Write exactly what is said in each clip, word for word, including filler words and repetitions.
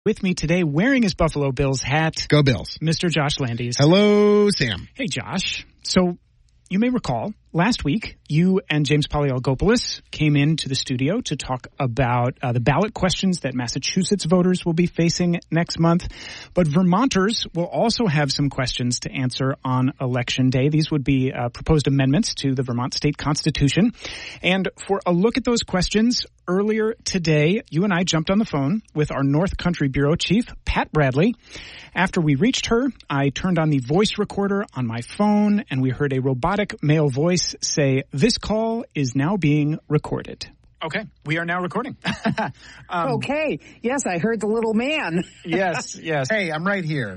With me today, wearing his Buffalo Bills hat, Go Bills, Mister Josh Landes. Hello, Sam. Hey, Josh. So, you may recall, last week, you and James Poliolgopoulos came into the studio to talk about uh, the ballot questions that Massachusetts voters will be facing next month. But Vermonters will also have some questions to answer on Election Day. These would be uh, proposed amendments to the Vermont state constitution. And for a look at those questions, earlier today, you and I jumped on the phone with our North Country Bureau Chief, Pat Bradley. After we reached her, I turned on the voice recorder on my phone, and we heard a robotic male voice say, "This call is now being recorded." Okay, we are now recording. um, okay, yes, I heard the little man. yes, yes. Hey, I'm right here.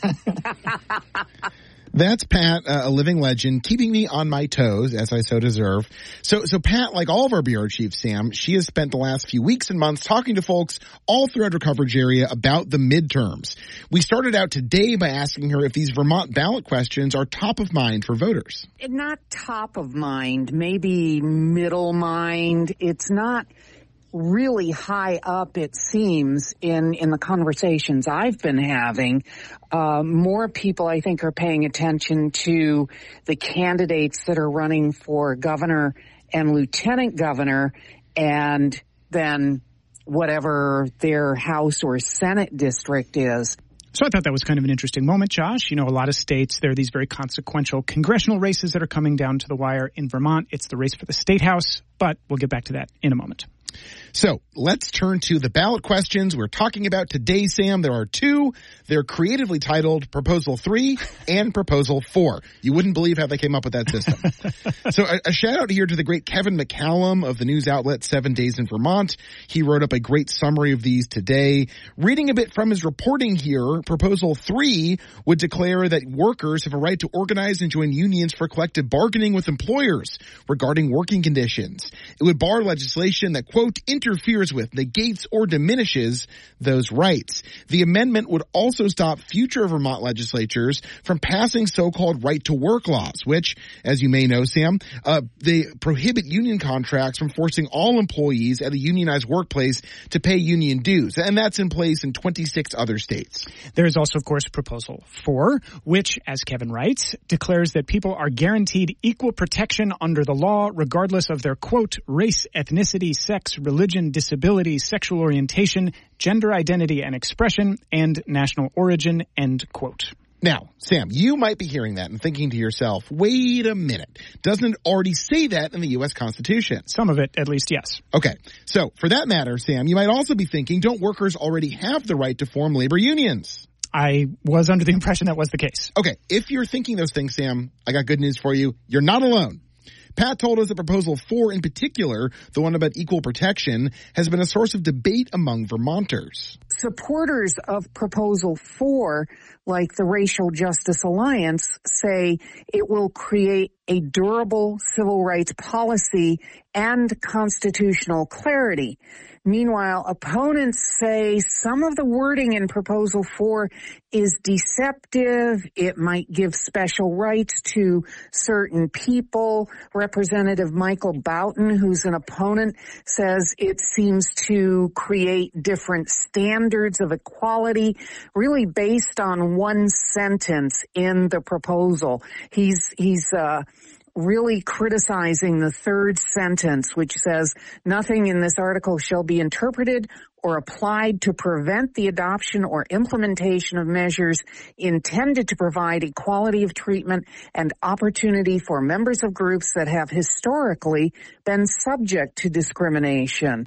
That's Pat, uh, a living legend, keeping me on my toes, as I so deserve. So, so Pat, like all of our bureau chiefs, Sam, she has spent the last few weeks and months talking to folks all throughout her coverage area about the midterms. We started out today by asking her if these Vermont ballot questions are top of mind for voters. Not top of mind, maybe middle mind. It's not really high up, it seems, in, in the conversations I've been having. Uh, more people, I think, are paying attention to the candidates that are running for governor and lieutenant governor, and then whatever their House or Senate district is. So I thought that was kind of an interesting moment, Josh. You know, a lot of states, there are these very consequential congressional races that are coming down to the wire. In Vermont, it's the race for the state house, but we'll get back to that in a moment. So let's turn to the ballot questions we're talking about today, Sam. There are two. They're creatively titled Proposal three and Proposal four. You wouldn't believe how they came up with that system. So a, a shout out here to the great Kevin McCallum of the news outlet Seven Days in Vermont. He wrote up a great summary of these today. Reading a bit from his reporting here, Proposal three would declare that workers have a right to organize and join unions for collective bargaining with employers regarding working conditions. It would bar legislation that, quote, interferes with, negates, or diminishes those rights. The amendment would also stop future Vermont legislatures from passing so-called right-to-work laws, which, as you may know, Sam, uh, they prohibit union contracts from forcing all employees at a unionized workplace to pay union dues, and that's in place in twenty-six other states. There is also, of course, Proposal four, which, as Kevin writes, declares that people are guaranteed equal protection under the law, regardless of their, quote, race, ethnicity, sex, religion, disability, sexual orientation, gender identity and expression, and national origin, end quote. Now, Sam, you might be hearing that and thinking to yourself, wait a minute, doesn't it already say that in the U S Constitution? Some of it, at least, yes. Okay, so for that matter, Sam, you might also be thinking, don't workers already have the right to form labor unions? I was under the impression that was the case. Okay, if you're thinking those things, Sam, I got good news for you. You're not alone. Pat told us that Proposal four in particular, the one about equal protection, has been a source of debate among Vermonters. Supporters of Proposal four, like the Racial Justice Alliance, say it will create a durable civil rights policy and constitutional clarity. Meanwhile, opponents say some of the wording in Proposal four is deceptive. It might give special rights to certain people. Representative Michael Boughton, who's an opponent, says it seems to create different standards of equality, really based on one sentence in the proposal. He's, he's, uh, really criticizing the third sentence, which says, nothing in this article shall be interpreted or applied to prevent the adoption or implementation of measures intended to provide equality of treatment and opportunity for members of groups that have historically been subject to discrimination.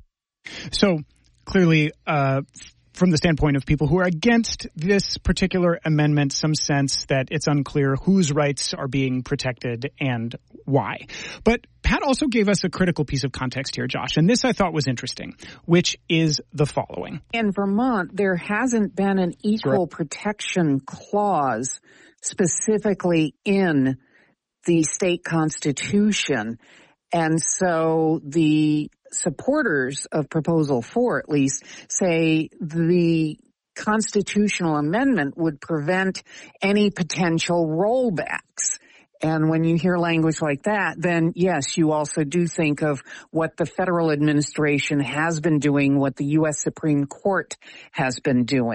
So clearly, uh, from the standpoint of people who are against this particular amendment, some sense that it's unclear whose rights are being protected and why. But Pat also gave us a critical piece of context here, Josh, and this I thought was interesting, which is the following. In Vermont, there hasn't been an equal protection clause specifically in the state constitution. And so the supporters of Proposal four, at least, say the constitutional amendment would prevent any potential rollbacks. And when you hear language like that, then yes, you also do think of what the federal administration has been doing, what the U S Supreme Court has been doing.